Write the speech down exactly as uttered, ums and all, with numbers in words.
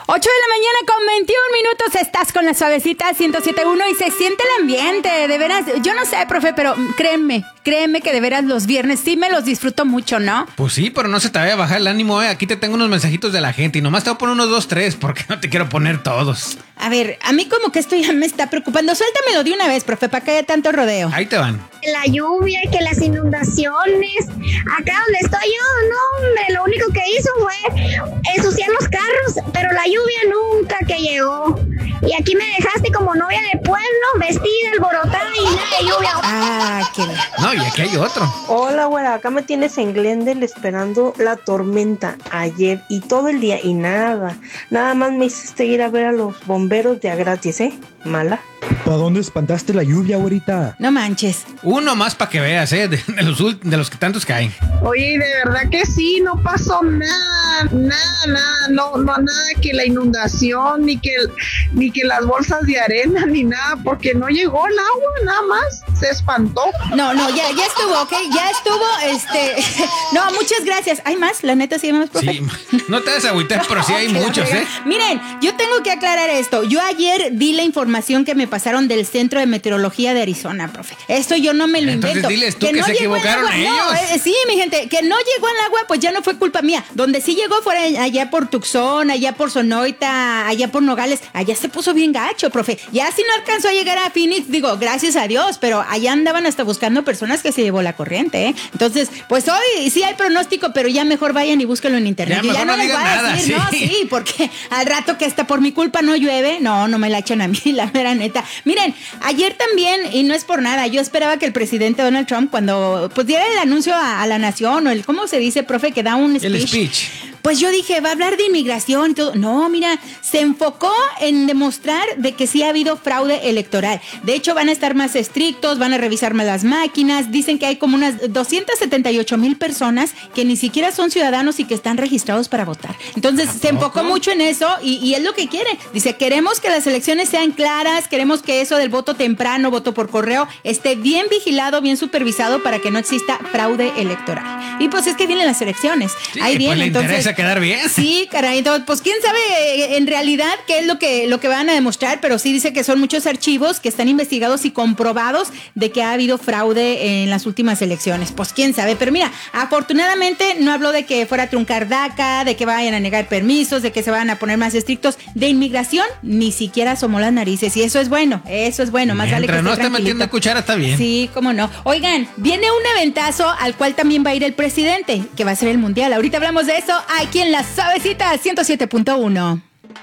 ocho de la mañana con veintiún minutos, estás con la Suavecita ciento siete punto uno y se siente el ambiente, de veras. Yo no sé, profe, pero créeme, créeme que de veras los viernes sí me los disfruto mucho, ¿no? Pues sí, pero no se te vaya a bajar el ánimo, eh. Aquí te tengo unos mensajitos de la gente y nomás te voy a poner unos dos, tres, porque no te quiero poner todos. A ver, a mí como que esto ya me está preocupando. Suéltamelo de una vez, profe, para que haya tanto rodeo. Ahí te van. La lluvia, que las inundaciones. Acá donde estoy yo, no, hombre, lo único que hizo fue ensuciar los carros, pero la lluvia nunca que llegó. Y aquí me dejaste como novia de pueblo, vestida, alborotada y nada de lluvia. Ah, qué... No, y aquí hay otro. Hola, güera, acá me tienes en Glendale esperando la tormenta ayer y todo el día y nada. Nada más me hiciste ir a ver a los bomberos de a gratis, ¿eh? Mala. ¿Para dónde espantaste la lluvia, güerita? No manches. Uno más para que veas, ¿eh? De, de, los, de los que tantos caen. Oye, de verdad que sí, no pasó nada, nada, nada, no, no nada que la inundación, ni que, ni que las bolsas de arena, ni nada, porque no llegó el agua, nada más, se espantó. No, no, ya, ya estuvo, ¿ok? Ya estuvo, este... No, muchas gracias. ¿Hay más? La neta, sí hay más, profe. Sí, no te des agüitar, pero sí hay muchos, ¿eh? Miren, yo tengo que aclarar esto. Yo ayer di la información que me pasaron del Centro de Meteorología de Arizona, profe. Esto yo no me lo Entonces, invento. diles tú que, que no se equivocaron agua, ellos. No, eh, sí, mi gente, que no llegó el agua, pues ya no fue culpa mía. Donde sí llegó fue allá por Tucson, allá por Sonoita, allá por Nogales. Allá se puso bien gacho, profe. Ya si no alcanzó a llegar a Phoenix, digo, gracias a Dios, pero allá andaban hasta buscando personas que se llevó la corriente, ¿eh? Entonces, pues hoy sí hay pronóstico, pero ya mejor vayan y búsquenlo en internet. Ya, Yo ya no, no les voy a nada, decir, sí. no, sí, porque al rato que hasta por mi culpa no llueve, no, no me la echan a mí, la mera neta. Miren, ayer también, y no es por nada, yo esperaba que el presidente Donald Trump, cuando pues diera el anuncio a, a la nación, o el, ¿cómo se dice, profe? Que da un speech. El speech. Pues yo dije, va a hablar de inmigración y todo. No, mira, se enfocó en demostrar de que sí ha habido fraude electoral. De hecho, van a estar más estrictos, van a revisar más las máquinas. Dicen que hay como unas doscientas setenta y ocho mil personas que ni siquiera son ciudadanos y que están registrados para votar. Entonces, se enfocó mucho en eso y, y es lo que quiere. Dice, queremos que las elecciones sean claras, queremos que eso del voto temprano, voto por correo, esté bien vigilado, bien supervisado para que no exista fraude electoral. Y pues es que vienen las elecciones. Sí, Ahí viene, pues le entonces... interesa quedar bien. Sí, caray, entonces, pues quién sabe en realidad qué es lo que, lo que van a demostrar, pero sí dice que son muchos archivos que están investigados y comprobados de que ha habido fraude en las últimas elecciones. Pues quién sabe, pero mira, afortunadamente no habló de que fuera a truncar DACA, de que vayan a negar permisos, de que se van a poner más estrictos. De inmigración, ni siquiera asomó las narices, y eso es bueno, eso es bueno, más vale que Mientras no esté esté metiendo cuchara, está bien. Sí, cómo no. Oigan, viene un eventazo al cual también va a ir el presidente, que va a ser el Mundial. Ahorita hablamos de eso aquí en la Suavecita ciento siete punto uno.